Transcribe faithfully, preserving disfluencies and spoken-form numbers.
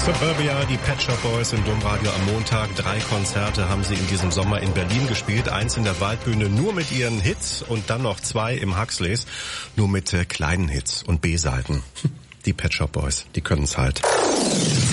Suburbia, die Pet Shop Boys im Domradio am Montag. Drei Konzerte haben sie in diesem Sommer in Berlin gespielt. Eins in der Waldbühne nur mit ihren Hits und dann noch zwei im Huxleys nur mit äh, kleinen Hits und B-Seiten. Die Pet Shop Boys, die können's halt.